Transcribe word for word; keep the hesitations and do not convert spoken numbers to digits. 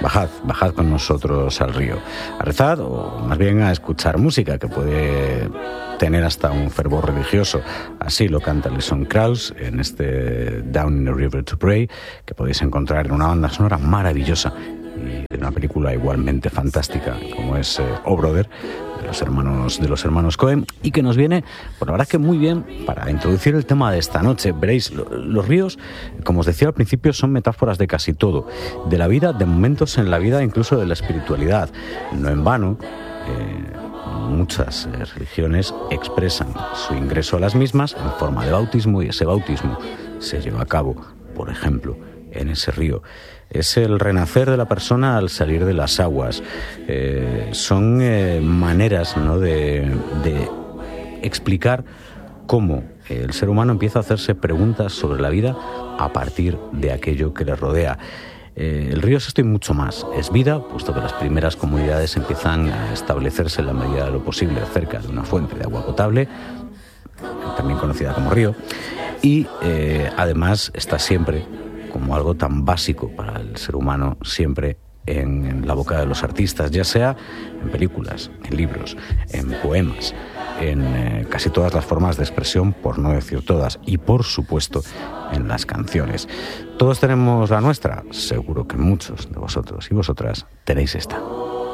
bajad, bajad con nosotros al río, a rezar o más bien a escuchar música que puede tener hasta un fervor religioso. Así lo canta Alison Krauss en este Down in the River to Pray, que podéis encontrar en una banda sonora maravillosa y de una película igualmente fantástica como es eh, Oh Brother, de los hermanos de los hermanos Coen, y que nos viene, pues la verdad que muy bien para introducir el tema de esta noche. Veréis, lo, los ríos, como os decía al principio, son metáforas de casi todo, de la vida, de momentos en la vida, incluso de la espiritualidad. No en vano, eh, muchas eh, religiones expresan su ingreso a las mismas en forma de bautismo, y ese bautismo se lleva a cabo, por ejemplo, en ese río. Es el renacer de la persona al salir de las aguas. Eh, son eh, maneras, ¿no?, de, de explicar cómo el ser humano empieza a hacerse preguntas sobre la vida a partir de aquello que le rodea. Eh, el río es esto y mucho más. Es vida, puesto que las primeras comunidades empiezan a establecerse en la medida de lo posible cerca de una fuente de agua potable, también conocida como río, y eh, además está siempre como algo tan básico para el ser humano, siempre en, en la boca de los artistas, ya sea en películas, en libros, en poemas, en eh, casi todas las formas de expresión, por no decir todas, y por supuesto en las canciones. ¿Todos tenemos la nuestra? Seguro que muchos de vosotros y vosotras tenéis esta.